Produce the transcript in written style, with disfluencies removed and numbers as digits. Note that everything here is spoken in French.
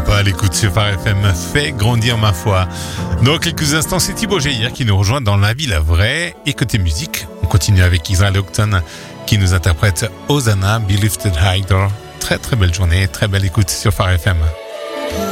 pas, l'écoute sur Phare FM fait grandir ma foi. Dans quelques instants, c'est Thibaut Geyer qui nous rejoint dans La Vie la Vraie. Et côté musique, on continue avec Israel Houghton qui nous interprète Hosanna, Be Lifted Higher. Très très belle journée, très belle écoute sur Phare FM.